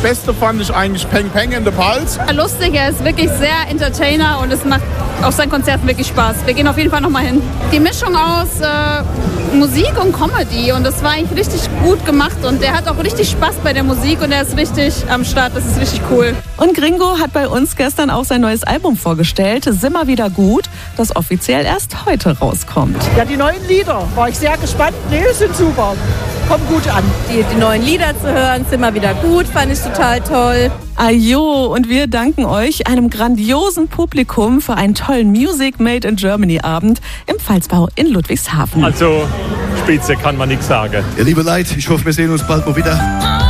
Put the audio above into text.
Beste fand ich eigentlich Peng Peng in the Pulse. Lustig, er ist wirklich sehr Entertainer und es macht auf seinen Konzerten wirklich Spaß. Wir gehen auf jeden Fall nochmal hin. Die Mischung aus Musik und Comedy und das war eigentlich richtig gut gemacht und er hat auch richtig Spaß bei der Musik und er ist richtig am Start, das ist richtig cool. Und Gringo hat bei uns gestern auch sein neues Album vorgestellt, Simmer wieder gut, das offiziell erst heute rauskommt. Ja, die neuen Lieder, war ich sehr gespannt. Nee, sind super, kommen gut an. Die neuen Lieder zu hören, Simmer wieder gut, fand ich total toll. Ajo, und wir danken euch, einem grandiosen Publikum, für einen tollen Music Made in Germany Abend im Pfalzbau in Ludwigshafen. Also, Spitze kann man nichts sagen. Ihr liebe Leute, ich hoffe, wir sehen uns bald mal wieder.